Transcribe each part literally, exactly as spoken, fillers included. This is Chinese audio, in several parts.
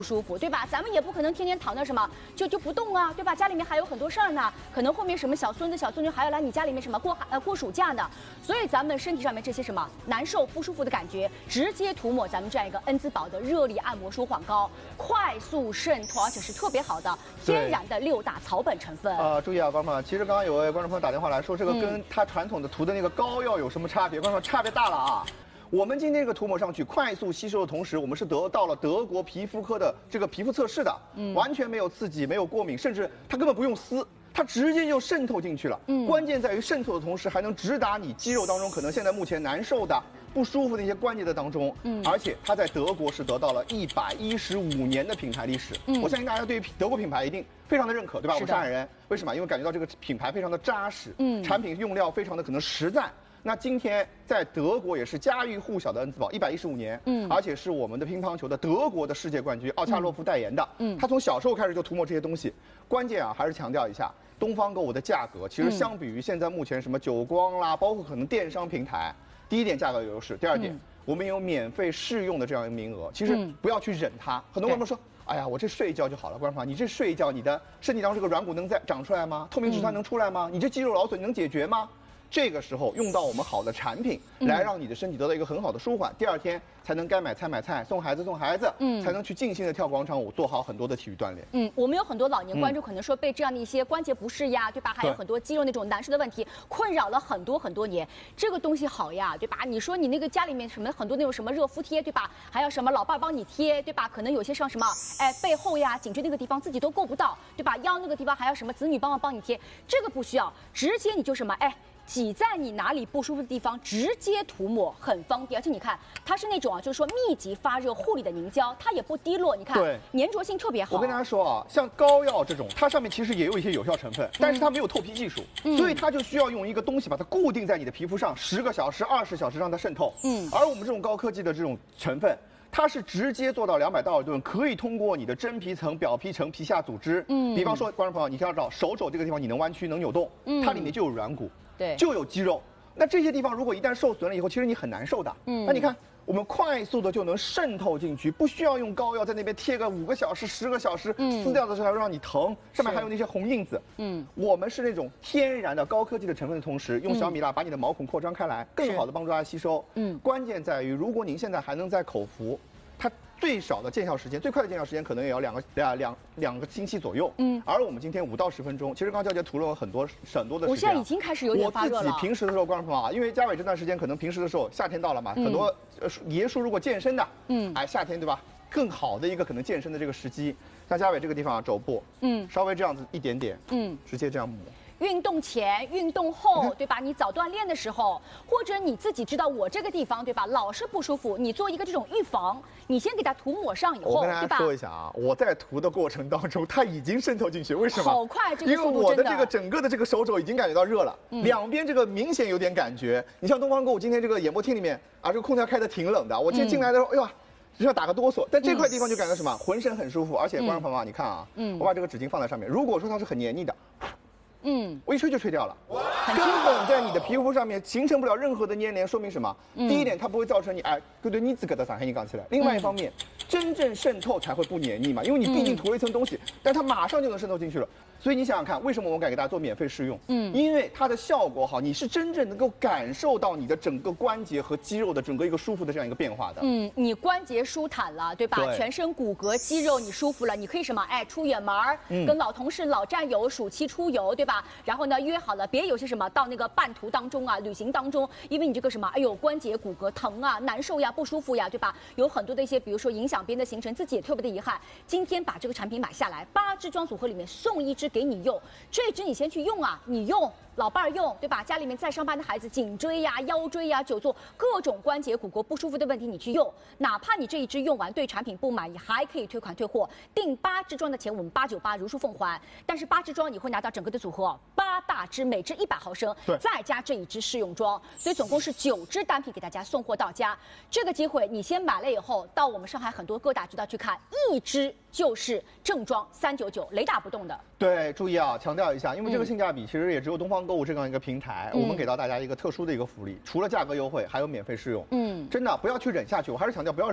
舒服，对吧？咱们也不可能天天躺那什么就就不动啊，对吧？家里面还有很多事儿呢，可能后面什么小孙子、小孙女还要来你家里面什么过呃过暑假呢，所以咱们身体上面这些什么难受、不舒服的感觉，直接涂抹咱们这样一个恩滋宝的热力按摩舒缓膏，快速渗透，而且是特别好的天然的六大草本成分。 啊、呃，注意啊，观众朋友，其实刚刚有位观众朋友打电话来说，这个跟他传统的涂的那个膏药有什么差别？观众朋友，差别大了啊！我们今天这个涂抹上去，快速吸收的同时，我们是得到了德国皮肤科的这个皮肤测试的，嗯，完全没有刺激，没有过敏，甚至它根本不用撕，它直接就渗透进去了。嗯，关键在于渗透的同时，还能直达你肌肉当中可能现在目前难受的、不舒服的一些关节的当中。嗯，而且它在德国是得到了一百一十五年的品牌历史。嗯，我相信大家对于德国品牌一定非常的认可，对吧？我是上海人，为什么？因为感觉到这个品牌非常的扎实，嗯，产品用料非常的可能实在。那今天在德国也是家喻户晓的恩滋宝，一百一十五年，嗯，而且是我们的乒乓球的德国的世界冠军奥恰洛夫代言的，嗯，他从小时候开始就涂抹这些东西。关键啊，还是强调一下，东方购物的价格其实相比于现在目前什么久光啦，包括可能电商平台，第一点价格有优势，第二点、嗯、我们有免费试用的这样一个名额，其实不要去忍它。很多观众说，哎呀，我这睡一觉就好了，观众朋友，你这睡一觉，你的身体当中这个软骨能再长出来吗？透明质酸能出来吗？你这肌肉劳损能解决吗？这个时候用到我们好的产品，来让你的身体得到一个很好的舒缓，第二天才能该买菜买菜，送孩子送孩子，嗯，才能去尽兴的跳广场舞，做好很多的体育锻炼。嗯， 我们有很多老年观众可能说被这样的一些关节不适呀，对吧？还有很多肌肉那种难受的问题困扰了很多很多年。这个东西好呀，对吧？你说你那个家里面什么很多那种什么热敷贴，对吧？还要什么老伴帮你贴，对吧？可能有些像什么哎背后呀、颈椎那个地方自己都够不到，对吧？腰那个地方还要什么子女帮忙帮你贴，这个不需要，直接你就什么哎。挤在你哪里不舒服的地方，直接涂抹很方便，而且你看它是那种啊，就是说密集发热护理的凝胶，它也不滴落，你看对，粘着性特别好。 我跟大家说啊，像膏药这种，它上面其实也有一些有效成分，但是它没有透皮技术，嗯、所以它就需要用一个东西把它固定在你的皮肤上，十个小时、二十小时让它渗透。嗯，而我们这种高科技的这种成分。它是直接做到两百道尔顿，可以通过你的真皮层、表皮层、皮下组织，嗯，比方说，观众朋友，你要知道手肘这个地方你能弯曲、能扭动，嗯，它里面就有软骨，对，就有肌肉。那这些地方如果一旦受损了以后，其实你很难受的。嗯，那你看，我们快速的就能渗透进去，不需要用膏药在那边贴个五个小时、十个小时，嗯，撕掉的时候还会让你疼，上面还有那些红印子。嗯，我们是那种天然的高科技的成分的同时，用小米蜡把你的毛孔扩张开来，更好的帮助它吸收。嗯，关键在于，如果您现在还能在口服。它最少的见效时间，最快的见效时间可能也要两个两两两个星期左右。嗯，而我们今天五到十分钟，其实刚刚娇姐涂了很多很多的时间。 我现在已经开始有点发热了。 我自己平时的时候，观众朋友啊，因为嘉伟这段时间可能平时的时候，夏天到了嘛，嗯、很多呃爷叔如果健身的，嗯，哎夏天对吧？更好的一个可能健身的这个时机，像嘉伟这个地方啊，肘部，嗯，稍微这样子一点点，嗯，直接这样抹。 运动前、运动后，对吧？你早锻炼的时候，或者你自己知道我这个地方，对吧？老是不舒服，你做一个这种预防，你先给它涂抹上以后， 我跟大家说一下啊，我在涂的过程当中，它已经渗透进去，为什么？ 好快，这个速度真的。 因为我的这个整个的这个手肘已经感觉到热了，嗯、两边这个明显有点感觉。你像东方购物今天这个演播厅里面啊，这个空调开的挺冷的，我今天进来的时候，哎呀。只要打个哆嗦，但这块地方就感觉什么，浑身很舒服，而且观众朋友，你看啊，嗯，我把这个纸巾放在上面，如果说它是很黏腻的，嗯，我一吹就吹掉了，根本在你的皮肤上面形成不了任何的粘连，说明什么？第一点，它不会造成你哎，对对，你自个的伤害你杠起来。另外一方面，真正渗透才会不黏腻嘛，因为你毕竟涂了一层东西，但它马上就能渗透进去了。所以你想想看，为什么我敢给大家做免费试用？嗯，因为它的效果好，你是真正能够感受到你的整个关节和肌肉的整个一个舒服的这样一个变化的。 嗯，你关节舒坦了，对吧？对，全身骨骼肌肉你舒服了，你可以什么？哎，出远门儿，嗯、跟老同事、老战友暑期出游，对吧？然后呢，约好了，别有些什么到那个半途当中啊，旅行当中，因为你这个什么，哎呦，关节骨骼疼啊、难受呀、不舒服呀，对吧？有很多的一些，比如说影响别人的行程，自己也特别的遗憾。今天把这个产品买下来，八支装组合里面送一支给你用。这支你先去用啊，你用老伴儿用，对吧？家里面在上班的孩子，颈椎呀、腰椎呀、久坐各种关节骨骼不舒服的问题，你去用。哪怕你这一支用完对产品不满意，还可以退款退货。订八支装的钱我们八九八如数奉还，但是八支装你会拿到整个的组合，八大支，每支一百毫升，再加这一支试用装，所以总共是九支单品给大家送货到家。这个机会你先买了以后，到我们上海很多各大渠道去看，一支就是正装三九九，雷打不动的。 对，注意啊，强调一下，因为这个性价比其实也只有东方购物这样一个平台，嗯、我们给到大家一个特殊的一个福利，除了价格优惠，还有免费试用。嗯，真的不要去忍下去，我还是强调不要忍。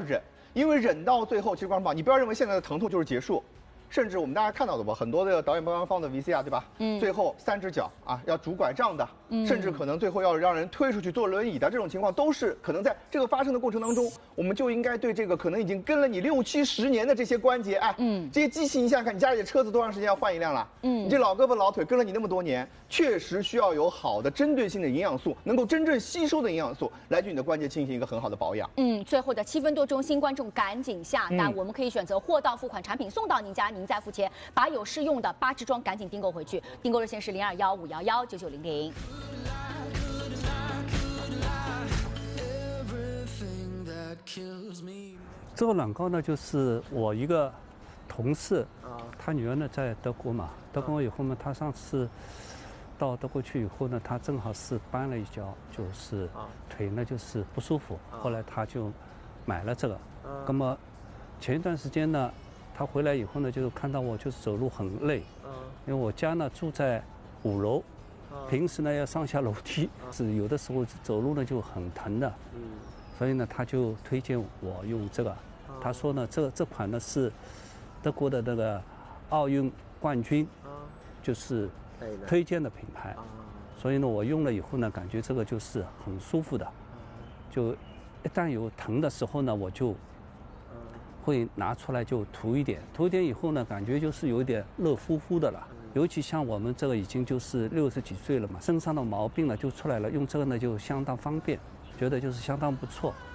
因为忍到最后，其实观众朋友，你不要认为现在的疼痛就是结束。甚至我们大家看到的吧，很多的导演官方的 V C R 对吧？嗯，最后三只脚啊，要拄拐杖的，嗯，甚至可能最后要让人推出去坐轮椅的这种情况，都是可能在这个发生的过程当中，我们就应该对这个可能已经跟了你六七十年的这些关节，哎，嗯，这些机器，你想想看，你家里的车子多长时间要换一辆了？嗯，你这老胳膊老腿跟了你那么多年，确实需要有好的针对性的营养素，能够真正吸收的营养素，来对你的关节进行一个很好的保养。 嗯，最后的七分多钟，新观众赶紧下单，嗯、我们可以选择货到付款，产品送到您家，您再付钱。把有试用的八支装赶紧订购回去，订购热线是零二幺五幺幺九九零零。 这个软膏呢，就是我一个同事，他女儿呢在德国嘛，德国以后呢，他上次到德国去以后呢，他正好是绊了一跤，就是腿呢就是不舒服，后来他就买了这个。那么前一段时间呢。他回来以后呢，就看到我就是走路很累，因为我家呢住在五楼，平时呢要上下楼梯，是有的时候走路呢就很疼的，所以呢他就推荐我用这个，他说呢这这款呢是德国的那个奥运冠军，就是推荐的品牌，所以呢我用了以后呢，感觉这个就是很舒服的，就一旦有疼的时候呢，我就。会拿出来就涂一点，涂一点以后呢，感觉就是有点热乎乎的了。尤其像我们这个已经就是六十几岁了嘛，身上的毛病呢就出来了，用这个呢就相当方便，觉得就是相当不错。